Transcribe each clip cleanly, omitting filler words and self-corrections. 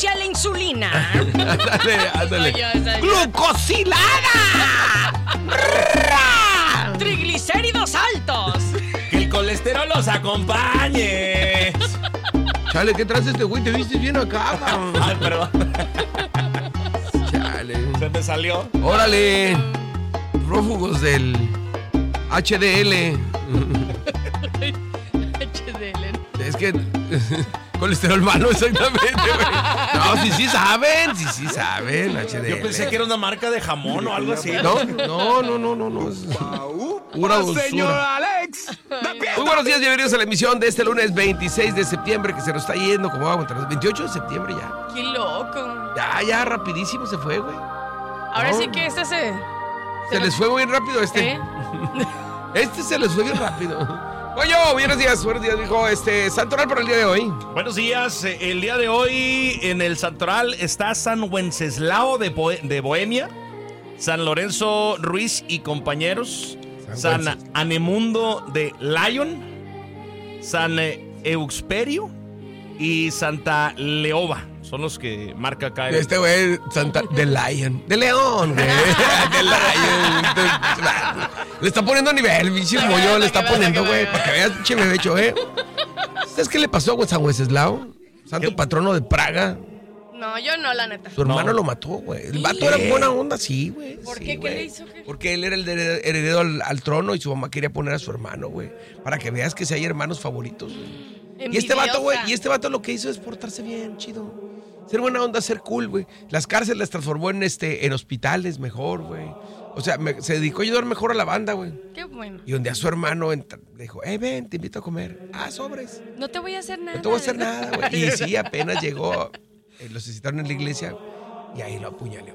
resistencia a la insulina. Ándale. ¡Glucosilada! Triglicéridos altos. Que el colesterol los acompañe. Chale, ¿qué traes este güey? Te viste bien acá, man. Ay, perdón. Chale. Se me salió. Órale. Prófugos del HDL. HDL. Es que... colesterol malo, exactamente, güey. No, sí saben, sí saben, HDL. Yo pensé que era una marca de jamón o algo así. No. Es pura dulzura. Señor Alex. Muy buenos días, bienvenidos a la emisión de este lunes 26 de septiembre, que se nos está yendo como agua entre los 28 de septiembre ya. Qué loco. Ya, rapidísimo se fue, güey. Ahora No. sí que Se les fue muy rápido este. ¿Eh? Este se les fue bien rápido. Oye, buenos días, dijo Santoral para el día de hoy. Buenos días, el día de hoy en el Santoral está San Wenceslao de Bohemia, San Lorenzo Ruiz y compañeros, San Anemundo de Lyon, San Euxperio y Santa Leoba. Son los que marca acá. Este güey, Santa de Lion. De León, güey. De Lion. Le está poniendo nivel, bicho mollo, le está poniendo, güey. Para que veas, pinche bebecho, ¿Sabes qué le pasó a San Wenceslao? Santo patrono de Praga. No, yo no, la neta. Su hermano lo mató, güey. El vato era buena onda, sí, güey. ¿Por sí, qué? ¿Qué güey. le hizo? ¿Qué? Porque él era el heredero al trono y su mamá quería poner a su hermano, güey. Para que veas que si hay hermanos favoritos, güey. Y este vato lo que hizo es portarse bien, chido. Ser buena onda, ser cool, güey. Las cárceles las transformó en hospitales mejor, güey. O sea, se dedicó a ayudar mejor a la banda, güey. Qué bueno. Y un día su hermano le dijo, ven, te invito a comer. Sobres. No te voy a hacer nada. No te voy a hacer nada, güey. Y sí, apenas llegó, los citaron en la iglesia y ahí lo apuñaleó.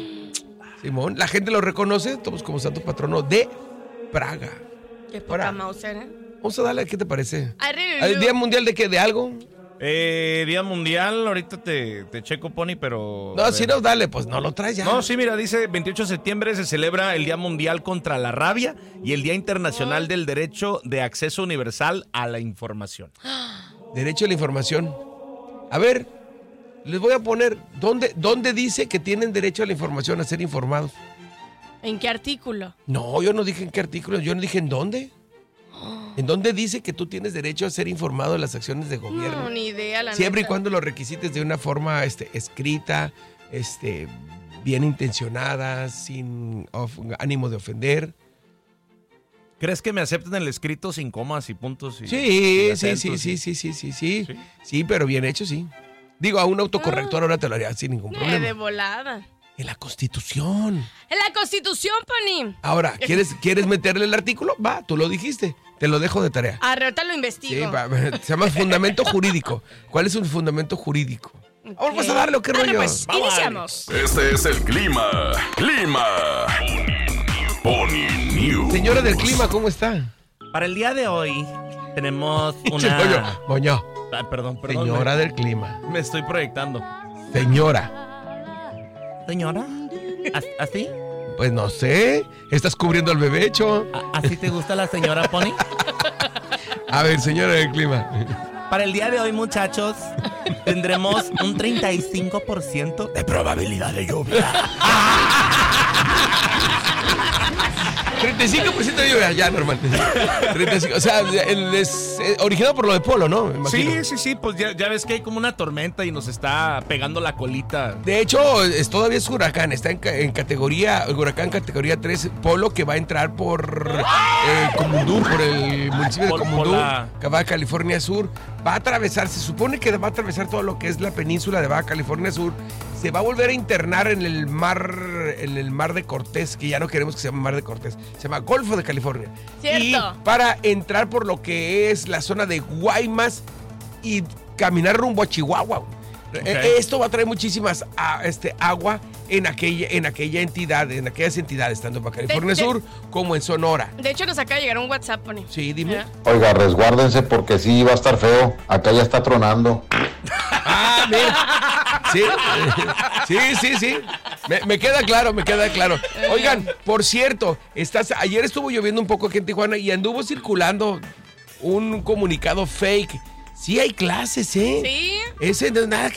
Simón, la gente lo reconoce todos como santo patrono de Praga. Qué poca Mauser, Vamos a darle, ¿qué te parece? Arre, ¿El Día Mundial de qué? ¿De algo? Día Mundial, ahorita te checo, Pony, pero... No, si no, dale, pues no lo traes ya. No, sí, mira, dice 28 de septiembre se celebra el Día Mundial contra la Rabia y el Día Internacional del Derecho de Acceso Universal a la Información. Derecho a la información. A ver, les voy a poner, ¿dónde dice que tienen derecho a la información, a ser informados? ¿En qué artículo? No, yo no dije en qué artículo, yo no dije en dónde. ¿En dónde dice que tú tienes derecho a ser informado de las acciones de gobierno? No, ni idea, la Siempre neta. y cuando lo requisites de una forma escrita, bien intencionada, sin ánimo de ofender. ¿Crees que me acepten el escrito sin comas y puntos? Sí, ¿Sí? Sí, pero bien hecho, sí. Digo, a un autocorrector ahora te lo haría sin ningún problema. De volada. En la Constitución. En la Constitución, Pony. Ahora, ¿quieres meterle el artículo? Va, tú lo dijiste. Te lo dejo de tarea. Ahorita lo Sí, investigo. se llama fundamento jurídico. ¿Cuál es un fundamento jurídico? Vamos a darle, ¿qué rollo? Pues, iniciamos. Este es el clima. Pony News. Señora del clima, ¿cómo está? Para el día de hoy tenemos Che, una... Moño. Ay, perdón. Señora del clima. Me estoy proyectando. Señora. ¿Señora? ¿Así? Pues no sé. Estás cubriendo al bebecho. ¿Así te gusta la señora, Pony? A ver, señora del clima. Para el día de hoy, muchachos, tendremos un 35% de probabilidad de lluvia. 35% de lluvia, ya normal. 35, o sea, es originado por lo de Polo, ¿no? Me imagino. Sí, pues ya ves que hay como una tormenta y nos está pegando la colita. De hecho, todavía es huracán, está en categoría, huracán categoría 3, Polo, que va a entrar por Comundú, por el municipio de Comundú, que va a California Sur. Va a atravesar, se supone que va a atravesar todo lo que es la península de Baja California Sur. Se va a volver a internar en el mar de Cortés, que ya no queremos que se llame Mar de Cortés, se llama Golfo de California. Cierto. Y para entrar por lo que es la zona de Guaymas y caminar rumbo a Chihuahua. Okay. Esto va a traer muchísimas agua en aquella entidad, en aquellas entidades, tanto para California Sur como en Sonora. De hecho, nos acaba de llegar un WhatsApp, Pony. Sí, dime. Oiga, resguárdense porque sí va a estar feo. Acá ya está tronando. Ah, mira. Sí. Me queda claro. Oigan, por cierto, ayer estuvo lloviendo un poco aquí en Tijuana y anduvo circulando un comunicado fake. Sí hay clases, ¿eh? Sí. Ese no es nada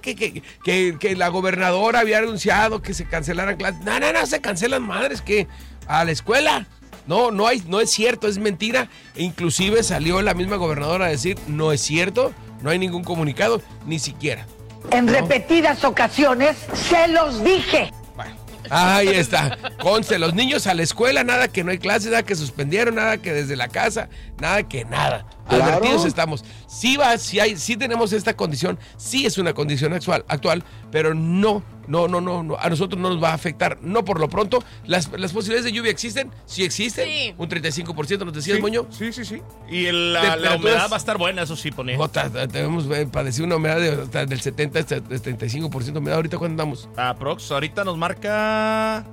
que la gobernadora había anunciado que se cancelaran clases. No, se cancelan madres, que a la escuela. No es cierto, es mentira. E inclusive salió la misma gobernadora a decir, no es cierto, no hay ningún comunicado, ni siquiera. En repetidas ocasiones se los dije. Bueno, ahí está. Conste, los niños a la escuela, nada que no hay clases, nada que suspendieron, nada que desde la casa, nada que nada. Claro. Advertidos estamos. Sí tenemos esta condición, sí es una condición actual, pero no, a nosotros no nos va a afectar. No por lo pronto, las posibilidades de lluvia existen, sí existen, Sí. Un 35%, ¿nos decías, Moño? Sí. Y la humedad va a estar buena, eso sí, Pony. Tenemos padecido una humedad del 70 hasta del 35% de humedad. ¿Ahorita cuándo andamos? Aprox, ahorita nos marca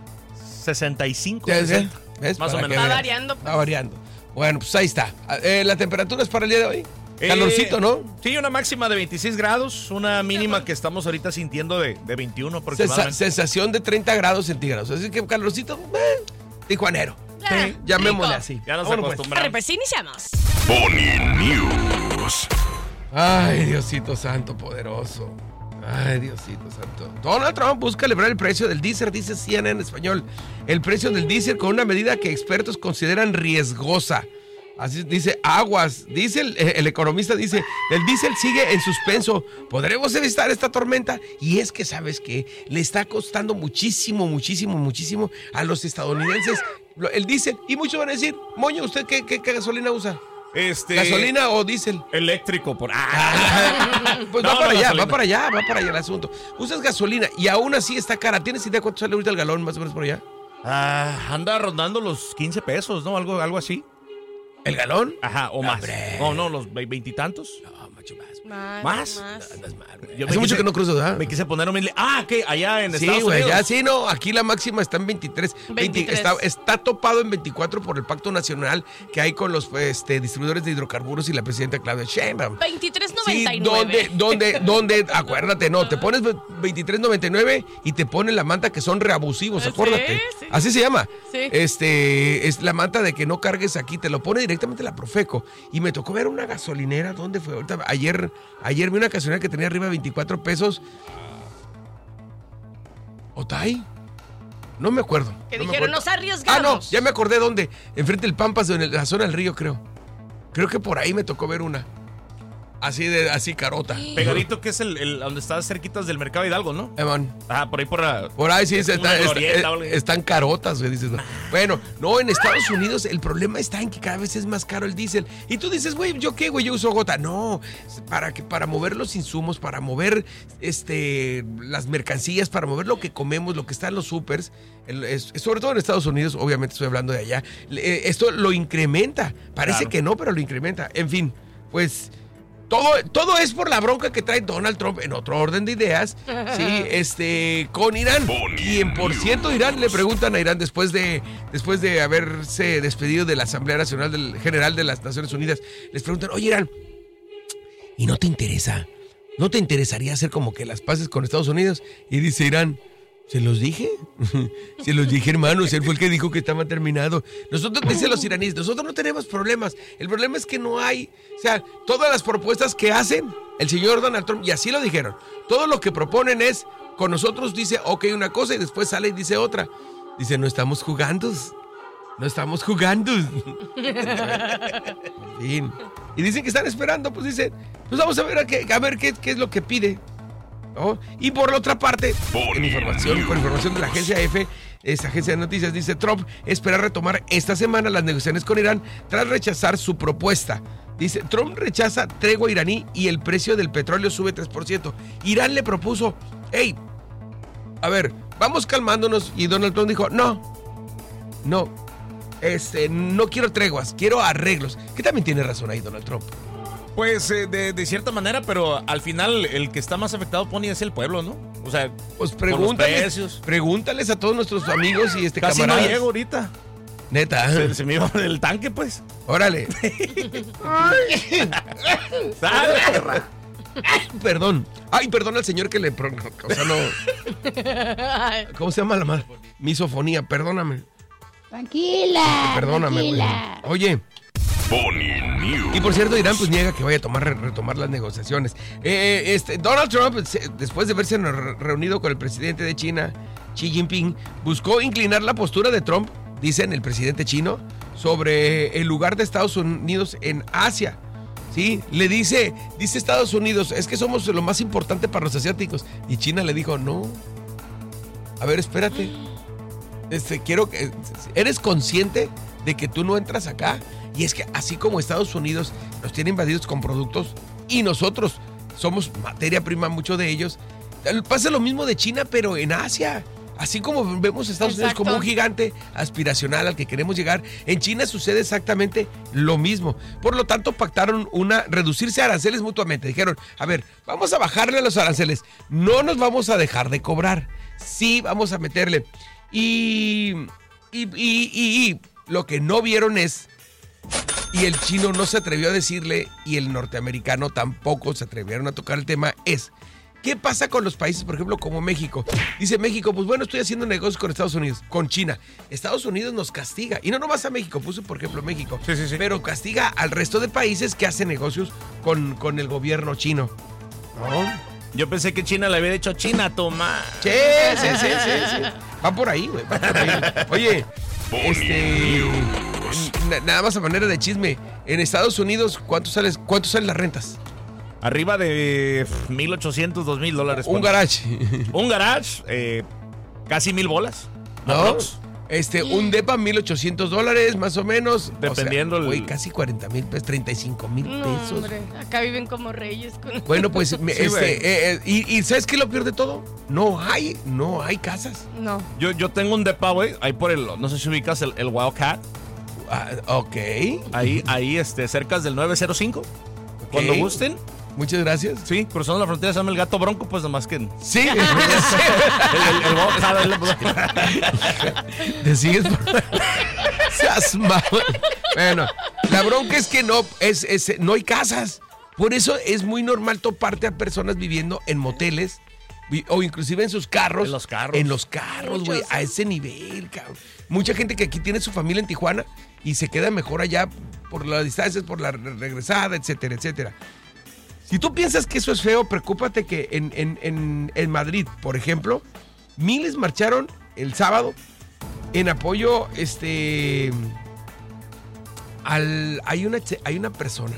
65, ¿Ya 60. ¿Ves? Más o Para menos. que Va vean. variando, pues. Va variando. Bueno, pues ahí está. ¿La temperatura es para el día de hoy? Calorcito, ¿no? Sí, una máxima de 26 grados, una mínima que estamos ahorita sintiendo de 21 aproximadamente. Sensación de 30 grados centígrados. Así que calorcito, tijuanero. Ah, llamémosle rico. así. Ya nos Vámonos, pues. acostumbramos. Arre, pues iniciamos. Pony News. Ay, Diosito santo poderoso. Ay, Diosito santo. Donald Trump busca elevar el precio del diésel, dice CNN en español. El precio del diésel con una medida que expertos consideran riesgosa. Así dice aguas. Dice el economista, dice, el diésel sigue en suspenso. ¿Podremos evitar esta tormenta? Y es que, ¿sabes qué? Le está costando muchísimo a los estadounidenses el diésel. Y muchos van a decir, Moño, ¿usted qué gasolina usa? ¿Gasolina o diésel? Eléctrico, pues Pues va para allá el asunto. Usas gasolina y aún así está cara. ¿Tienes idea cuánto sale ahorita el galón más o menos por allá? Anda rondando los 15 pesos, ¿no? Algo así. ¿El galón? Ajá, o No, más. hombre. No, los 20 y tantos. No, mucho más. ¿Más? Andas mal, güey. Yo Hace me mucho quise- que no cruzo, ¿verdad? Me quise poner humilde. ¿Qué? Allá en Sí, Estados güey, Unidos. ya sí, no, aquí la máxima está en 23. 23. Está topado en 24 por el pacto nacional que hay con los distribuidores de hidrocarburos y la presidenta Claudia Sheinbaum. 23.99. Sí, donde, acuérdate, no, te pones 23.99 y te ponen la manta que son reabusivos, Sí, acuérdate. sí. Así se llama. Sí. Es la manta de que no cargues aquí, te lo pone directamente la Profeco. Y me tocó ver una gasolinera, ¿dónde fue? Ahorita, ayer vi una gasolinera que tenía arriba de 24 pesos. ¿Otay? No me acuerdo. Que no me dijeron, acuerdo. nos arriesgamos. No, ya me acordé dónde. Enfrente del Pampas, en la zona del río, creo. Creo que por ahí me tocó ver una. Así carota. Pegadito, que es el donde está cerquitas del Mercado Hidalgo, ¿no? Man. Por ahí Por ahí sí, es una glorieta o algo. están carotas, güey, dices. No. Bueno, no, en Estados Unidos el problema está en que cada vez es más caro el diésel. Y tú dices, güey, ¿yo qué, güey? Yo uso gota. No, para mover los insumos, para mover las mercancías, para mover lo que comemos, lo que está en los supers, sobre todo en Estados Unidos, obviamente estoy hablando de allá, esto lo incrementa. Parece Claro. que no, pero lo incrementa. En fin, pues... Todo es por la bronca que trae Donald Trump en otro orden de ideas, sí, con Irán. Quien, por cierto, Irán, le preguntan a Irán después de haberse despedido de la Asamblea Nacional General de las Naciones Unidas, les preguntan, oye, Irán, ¿y no te interesaría hacer como que las paces con Estados Unidos? Y dice Irán, ¿se los dije? Se los dije, hermanos. Él fue el que dijo que estaba terminado. Nosotros, dicen los iraníes, nosotros no tenemos problemas. El problema es que no hay, todas las propuestas que hacen el señor Donald Trump, y así lo dijeron, todo lo que proponen es, con nosotros dice, ok, una cosa, y después sale y dice otra. Dice, no estamos jugando. En fin. Y dicen que están esperando, pues dicen, pues vamos a ver qué es lo que pide. ¿No? Y por la otra parte, por información de la agencia EFE, esta agencia de noticias, dice Trump espera retomar esta semana las negociaciones con Irán tras rechazar su propuesta. Dice, Trump rechaza tregua iraní y el precio del petróleo sube 3%. Irán le propuso, hey, a ver, vamos calmándonos. Y Donald Trump dijo, no quiero treguas, quiero arreglos. Que también tiene razón ahí Donald Trump. Pues de cierta manera, pero al final el que está más afectado, Pony, es el pueblo, ¿no? O sea, pues con los precios. Pregúntales a todos nuestros amigos y Casi camaradas. no llego ahorita. Neta. Se me iba el tanque, pues. Órale. Dale, perra. Perdón. Ay, perdón al señor que le... O sea, no... ¿Cómo se llama la madre? Misofonía, perdóname. Tranquila. Perdóname, güey. Tranquila. Oye, Bonnie News. Y por cierto, Irán pues niega que vaya a retomar las negociaciones. Donald Trump, después de verse reunido con el presidente de China, Xi Jinping, buscó inclinar la postura de Trump, dicen el presidente chino, sobre el lugar de Estados Unidos en Asia. Sí, le dice Estados Unidos, es que somos lo más importante para los asiáticos. Y China le dijo, no, a ver, espérate. Quiero que... ¿Eres consciente de que tú no entras acá? Y es que así como Estados Unidos nos tiene invadidos con productos y nosotros somos materia prima, muchos de ellos, pasa lo mismo de China, pero en Asia. Así como vemos a Estados Unidos como un gigante aspiracional al que queremos llegar, en China sucede exactamente lo mismo. Por lo tanto, pactaron reducirse aranceles mutuamente. Dijeron, a ver, vamos a bajarle a los aranceles. No nos vamos a dejar de cobrar. Sí, vamos a meterle. Y lo que no vieron es, y el chino no se atrevió a decirle, y el norteamericano tampoco se atrevieron a tocar el tema, es, ¿qué pasa con los países, por ejemplo, como México? Dice México, pues bueno, estoy haciendo negocios con Estados Unidos, con China. Estados Unidos nos castiga, y no nomás a México, puso por ejemplo México, sí. Pero castiga al resto de países que hacen negocios con el gobierno chino. ¿No? Yo pensé que China le había dicho China, toma. Sí. Va por ahí, güey, va por ahí. Oye, nada más a manera de chisme, en Estados Unidos, ¿cuánto salen las rentas? Arriba de $1,800, $2,000. Un garage. Un garage, casi $1,000. ¿No? Un depa, $1,800, más o menos. Dependiendo. Güey, casi 40,000 pesos, 35,000 pesos. No, hombre, acá viven como reyes. Bueno, pues, y ¿sabes qué es lo peor de todo? No hay casas. No. Yo tengo un depa, güey, ahí por no sé si ubicas el Wildcat. Ok. Ahí, cerca del 905. Okay. Cuando gusten. Muchas gracias. Sí, cruzando la frontera se llama el Gato Bronco, pues nomás que... Sí. ¿Te sigues? Bueno, la bronca es que no hay casas. Por eso es muy normal toparte a personas viviendo en moteles o inclusive en sus carros. En los carros, güey, a ese nivel, cabrón. Mucha gente que aquí tiene su familia en Tijuana y se queda mejor allá por las distancias, por la regresada, etcétera, etcétera. Si tú piensas que eso es feo, preocúpate que en Madrid, por ejemplo, miles marcharon el sábado en apoyo hay una persona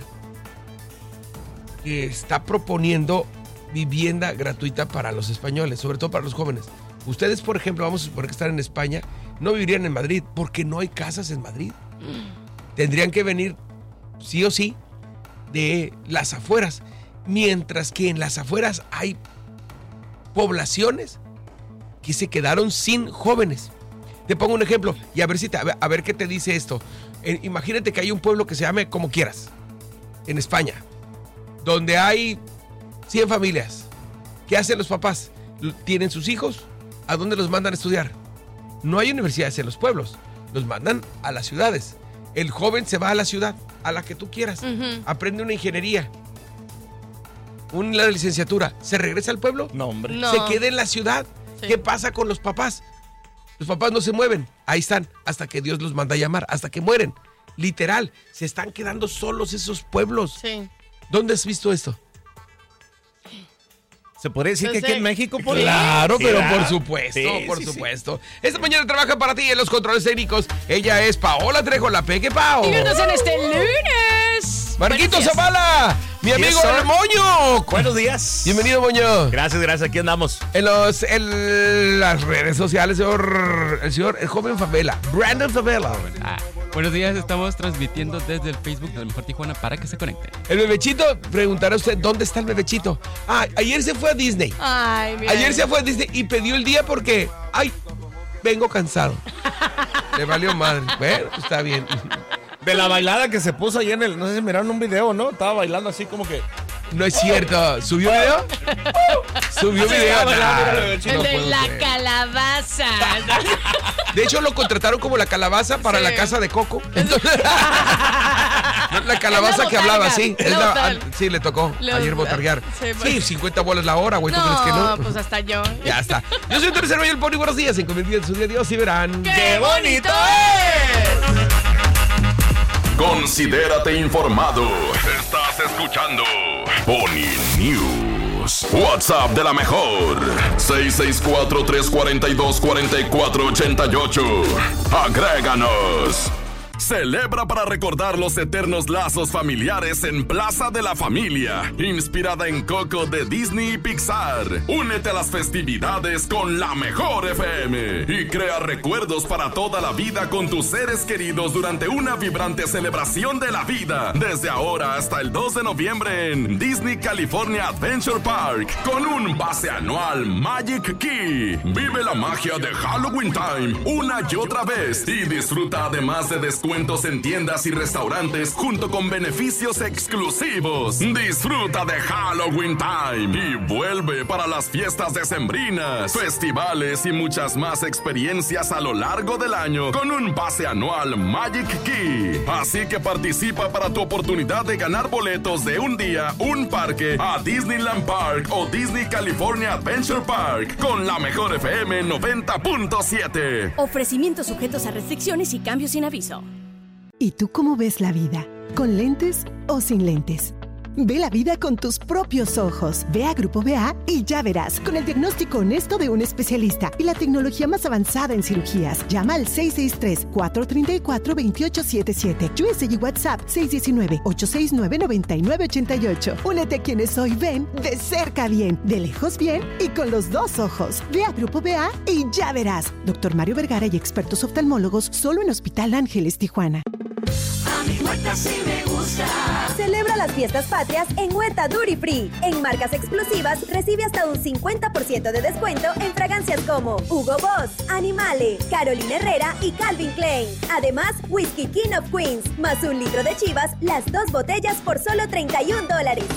que está proponiendo vivienda gratuita para los españoles, sobre todo para los jóvenes. Ustedes, por ejemplo, vamos a suponer que están en España, no vivirían en Madrid porque no hay casas en Madrid. Tendrían que venir sí o sí de las afueras. Mientras que en las afueras hay poblaciones que se quedaron sin jóvenes. Te pongo un ejemplo y a ver qué te dice esto. Imagínate que hay un pueblo que se llame Como Quieras, en España, donde hay 100 familias. ¿Qué hacen los papás? ¿Tienen sus hijos? ¿A dónde los mandan a estudiar? No hay universidades en los pueblos, los mandan a las ciudades. El joven se va a la ciudad, a la que tú quieras, aprende una ingeniería, una licenciatura, ¿se regresa al pueblo? No, hombre. No. Se queda en la ciudad. Sí. ¿Qué pasa con los papás? Los papás no se mueven, ahí están, hasta que Dios los manda a llamar, hasta que mueren. Literal, se están quedando solos esos pueblos. Sí. ¿Dónde has visto esto? ¿Se podría decir que aquí en México? Claro, sí, pero ¿verdad? por supuesto, Sí. supuesto. Esta mañana trabaja para ti en los controles técnicos. Ella es Paola Trejo, la Peque Pao. Diviértanse en este lunes. Marquito Zavala, mi amigo el Moño. Buenos días. Bienvenido, Moño. Gracias, aquí andamos. En las redes sociales, el joven Favela, Brandon Favela. Buenos días, estamos transmitiendo desde el Facebook de La Mejor Tijuana para que se conecten. El bebechito, preguntará usted, ¿dónde está el bebechito? Ayer se fue a Disney. Ay, mira. Ayer se fue a Disney y pidió el día porque, vengo cansado. Le valió madre. Bueno, pues está bien. De la bailada que se puso ahí no sé si miraron un video, ¿no? Estaba bailando así como que... No es cierto. ¿Subió video? Subió video. El de la calabaza. De hecho, lo contrataron como la calabaza para la casa de Coco. Entonces, la calabaza que hablaba, sí. Sí, le tocó ayer botarguear. Sí, 50 bolas la hora, güey. ¿Tú crees que no? Pues hasta yo. Ya está. Yo soy Tercero y el Pony. Buenos días. En Convertido en su día, Dios y verán. ¡Qué bonito es! Considérate informado. Estás escuchando Pony News. WhatsApp de la mejor. 664-342-4488. Agréganos. Celebra para recordar los eternos lazos familiares en Plaza de la Familia, inspirada en Coco de Disney y Pixar. Únete a las festividades con la mejor FM y crea recuerdos para toda la vida con tus seres queridos durante una vibrante celebración de la vida. Desde ahora hasta el 2 de noviembre en Disney California Adventure Park con un pase anual Magic Key. Vive la magia de Halloween Time una y otra vez y disfruta además de descuentos en tiendas y restaurantes junto con beneficios exclusivos. Disfruta de Halloween Time y vuelve para las fiestas decembrinas, festivales y muchas más experiencias a lo largo del año con un pase anual Magic Key. Así que participa para tu oportunidad de ganar boletos de un día, un parque a Disneyland Park o Disney California Adventure Park con la mejor FM 90.7. Ofrecimientos sujetos a restricciones y cambios sin aviso. ¿Y tú cómo ves la vida? ¿Con lentes o sin lentes? Ve la vida con tus propios ojos. Ve a Grupo BA y ya verás, con el diagnóstico honesto de un especialista y la tecnología más avanzada en cirugías. Llama al 663-434-2877. USA y WhatsApp 619-869-9988. Únete a quienes hoy ven de cerca bien, de lejos bien y con los dos ojos. Ve a Grupo BA y ya verás. Dr. Mario Vergara y expertos oftalmólogos solo en Hospital Ángeles, Tijuana. A mi Hueta sí me gusta. Celebra las fiestas patrias en Hueta Duty Free. En marcas exclusivas recibe hasta un 50% de descuento en fragancias como Hugo Boss, Animale, Carolina Herrera y Calvin Klein. Además, Whisky King of Queens, más 1 litro de Chivas, las 2 botellas por solo $31.